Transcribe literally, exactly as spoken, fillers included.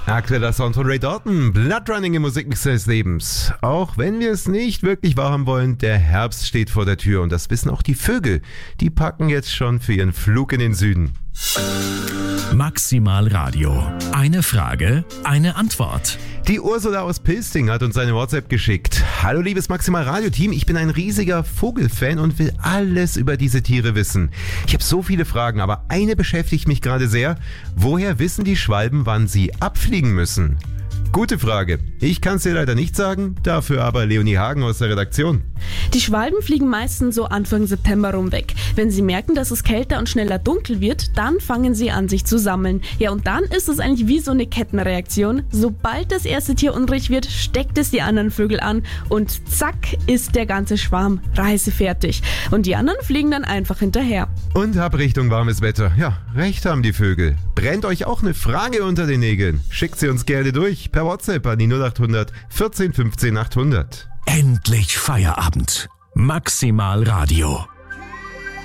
Aktueller Sound von Ray Dalton, Bloodrunning im Musikmix des Lebens. Auch wenn wir es nicht wirklich wahrhaben wollen, der Herbst steht vor der Tür und das wissen auch die Vögel. Die packen jetzt schon für ihren Flug in den Süden. Maximal Radio. Eine Frage, eine Antwort. Die Ursula aus Pilsting hat uns eine WhatsApp geschickt. Hallo liebes Maximal Radio Team, ich bin ein riesiger Vogelfan und will alles über diese Tiere wissen. Ich habe so viele Fragen, aber eine beschäftigt mich gerade sehr. Woher wissen die Schwalben, wann sie abfliegen müssen? Gute Frage. Ich kann es dir leider nicht sagen, dafür aber Leonie Hagen aus der Redaktion. Die Schwalben fliegen meistens so Anfang September rum weg. Wenn sie merken, dass es kälter und schneller dunkel wird, dann fangen sie an, sich zu sammeln. Ja, und dann ist es eigentlich wie so eine Kettenreaktion. Sobald das erste Tier unruhig wird, steckt es die anderen Vögel an und zack ist der ganze Schwarm reisefertig. Und die anderen fliegen dann einfach hinterher. Und ab Richtung warmes Wetter. Ja, recht haben die Vögel. Brennt euch auch eine Frage unter den Nägeln? Schickt sie uns gerne durch per WhatsApp an die null acht hundert vierzehn fünfzehn achthundert. Endlich Feierabend. Maximal Radio.